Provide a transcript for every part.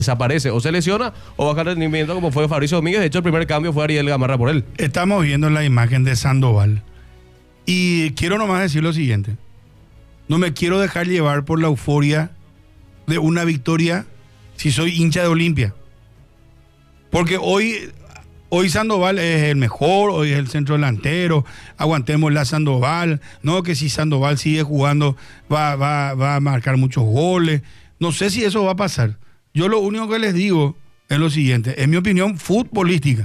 desaparece, o se lesiona o baja el rendimiento como fue Fabricio Domínguez. De hecho, el primer cambio fue Ariel Gamarra por él. Estamos viendo la imagen de Sandoval y quiero nomás decir lo siguiente. No me quiero dejar llevar por la euforia de una victoria si soy hincha de Olimpia. Porque hoy Sandoval es el mejor, hoy es el centro delantero, aguantemos la Sandoval, no que si Sandoval sigue jugando va a marcar muchos goles. No sé si eso va a pasar. Yo lo único que les digo es lo siguiente, en mi opinión futbolística,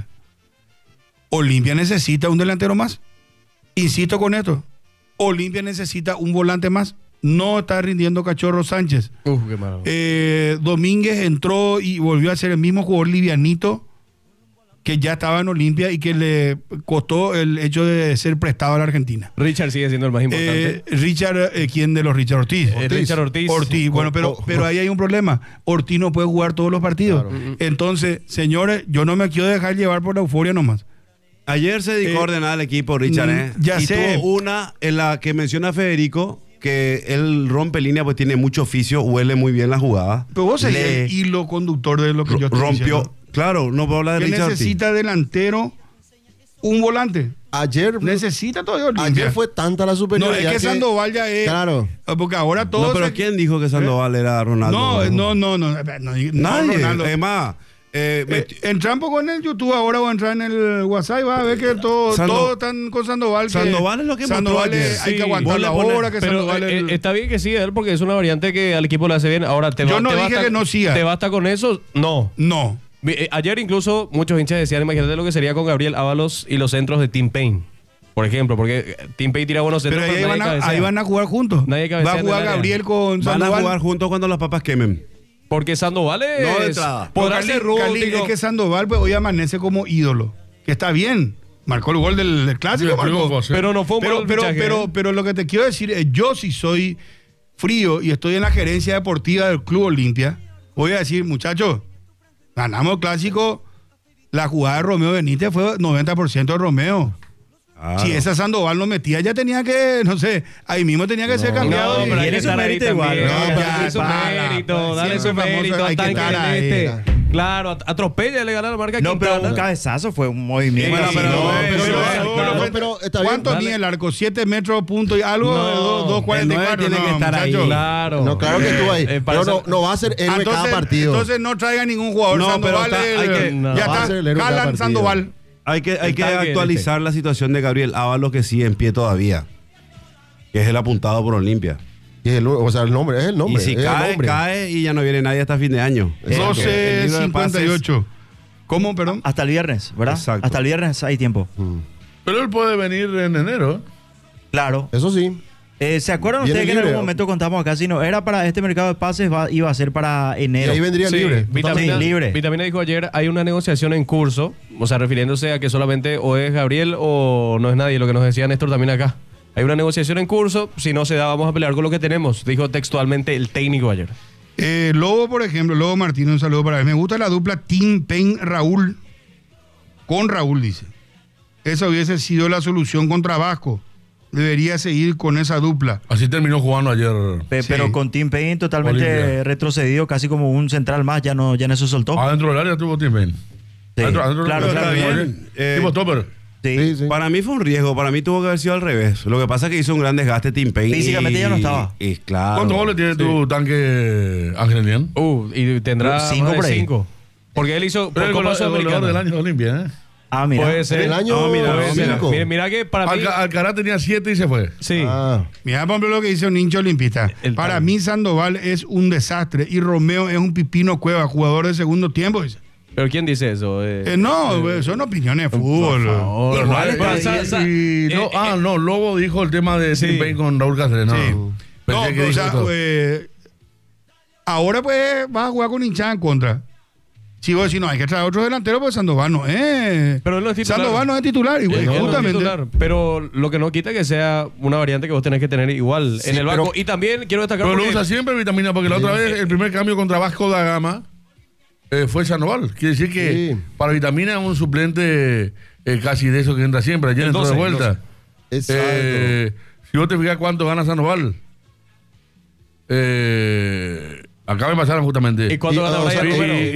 Olimpia necesita un delantero más. Insisto con esto, Olimpia necesita un volante más. No está rindiendo Cachorro Sánchez. Qué maravilla. Domínguez entró y volvió a ser el mismo jugador livianito que ya estaba en Olimpia y que le costó el hecho de ser prestado a la Argentina. Richard sigue siendo el más importante. Richard, ¿quién de los Richard? Ortiz. Richard Ortiz. Bueno, pero ahí hay un problema. Ortiz no puede jugar todos los partidos. Claro. Entonces, señores, yo no me quiero dejar llevar por la euforia nomás. Ayer se dedicó a ordenar al equipo, Richard. Ya sé. Tuvo una en la que menciona Federico, que él rompe línea, pues tiene mucho oficio, huele muy bien la jugada. Pero vos seguís el hilo conductor de lo que yo estoy rompió, diciendo. Claro, no puedo hablar de Richard. Necesita delantero, un volante. Ayer necesita todo Olimpia. Ayer fue tanta la superioridad. No, es que Sandoval ya es. Claro. Porque ahora todo. No, pero ¿quién dijo que Sandoval era Ronaldo? No. Nadie. Ronaldo. Es más, entra un poco en el YouTube ahora o entra en el WhatsApp y vas a ver que todos están con Sandoval. Sandoval es lo que Sandoval hay que aguantar la hora. Que pero Sandoval está bien que siga él porque es una variante que al equipo le hace bien. Ahora yo no dije que no siga. ¿Te basta con eso? No. Ayer incluso muchos hinchas decían, imagínate lo que sería con Gabriel Ábalos y los centros de Tim Payne, por ejemplo, porque Tim Payne tira buenos centros. Pero ahí van a jugar juntos. Va a jugar Gabriel con Sandoval. Van a jugar juntos cuando las papas quemen. Porque Sandoval es... No, de entrada. Podrá ser es que Sandoval pues, hoy amanece como ídolo. Que está bien. Marcó el gol del clásico. Pero no fue un buen fichaje. Pero lo que te quiero decir es, yo si soy frío y estoy en la gerencia deportiva del Club Olimpia, voy a decir, muchachos, ganamos el clásico. La jugada de Romeo Benítez fue 90% de Romeo. Claro. Si esa Sandoval no metía, ya tenía que, no sé, ahí mismo tenía que ser cambiado. No, pero hay que estar ahí también. Dale su mérito. Hay que estar ahí. Claro, atropella, le gana la marca Quintana. No, pero un cabezazo fue un movimiento. Pero ¿cuánto mide el arco? 7 metros, punto y algo. 2.44. Tiene que estar ahí. Claro. No, claro que estuvo ahí. Pero no va a ser héroe cada partido. Entonces no traiga ningún jugador. No, Sandoval pero ya está. Jalan Sandoval. Hay que actualizar la situación de Gabriel Ábalos, que sigue en pie todavía, que es el apuntado por Olimpia. O sea, el nombre. Y si cae y ya no viene nadie hasta fin de año. 12:58. ¿Cómo, perdón? Hasta el viernes, ¿verdad? Exacto. Hasta el viernes hay tiempo. Pero él puede venir en enero. Claro. Eso sí. ¿Se acuerdan ustedes que en algún momento contamos acá, si no era para este mercado de pases, iba a ser para enero? Y ahí vendría libre. Vitamina dijo ayer, hay una negociación en curso, o sea, refiriéndose a que solamente o es Gabriel o no es nadie, lo que nos decía Néstor también acá. Hay una negociación en curso, si no se da, vamos a pelear con lo que tenemos, dijo textualmente el técnico ayer. Lobo, por ejemplo, Lobo Martínez, un saludo para él. Me gusta la dupla Tim Payne-Raúl. Con Raúl, dice. Esa hubiese sido la solución contra Vasco. Debería seguir con esa dupla. Así terminó jugando ayer. Pero con Tim Payne totalmente Olimpia. Retrocedido, casi como un central más, ya no se soltó. Adentro del área tuvo Tim Payne. Sí. Claro, bien. Tipo stopper. Sí. Para mí fue un riesgo, para mí tuvo que haber sido al revés. Lo que pasa es que hizo un gran desgaste Tim Payne. Físicamente ya no estaba. Claro. ¿Cuántos goles tiene tu tanque Ángel Nian? Y tendrá 5. Porque él hizo el goleador del año de Olimpia, ¿eh? Mira. Puede ser. El año mira que para mí... Alcaraz tenía 7 y se fue. Sí. Mira, por ejemplo, lo que dice un hincha olimpista. Para mí Sandoval es un desastre y Romeo es un pipino Cueva, jugador de segundo tiempo. Dice. ¿Pero quién dice eso? Son opiniones de fútbol. No, Lobo dijo el tema de Tim Payne con Raúl Cáceres. Ahora pues vas a jugar con hinchada en contra. Si vos decís, no, hay que traer otro delantero, pues Sandoval no es. Pero él no es titular. Sandoval no es titular, justamente. Pero lo que no quita que sea una variante que vos tenés que tener igual en el banco. Y también quiero destacar. Pero lo usa siempre Vitamina, porque la otra vez el primer cambio contra Vasco da Gama fue Sandoval. Quiere decir que para Vitamina es un suplente casi de eso que entra siempre. Ayer entró de vuelta. Si vos te fijas cuánto gana Sandoval. Acá me pasaron justamente. ¿Y cuánto gana Brian Romero?